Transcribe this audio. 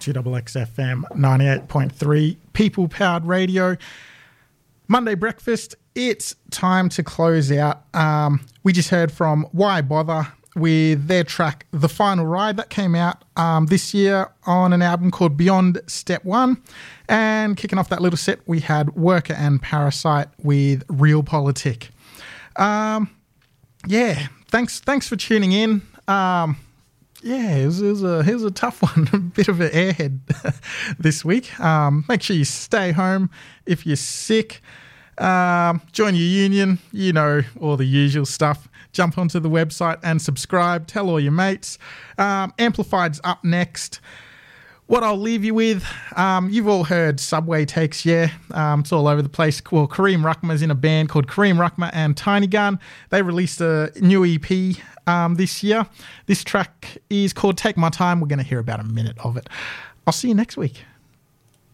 2XXFM 98.3, people-powered radio. Monday breakfast, it's time to close out. We just heard from Why Bother with their track The Final Ride that came out this year on an album called Beyond Step 1. And kicking off that little set, we had Worker and Parasite with Real Politic. Thanks for tuning in. It was a tough one, a bit of an airhead this week. Make sure you stay home if you're sick. Join your union, all the usual stuff. Jump onto the website and subscribe. Tell all your mates. Amplified's up next. What I'll leave you with, you've all heard Subway Takes, it's all over the place. Well, Kareem Ruckma's in a band called Kareem Ruckma and Tiny Gun. They released a new EP this year. This track is called Take My Time. We're going to hear about a minute of it. I'll see you next week.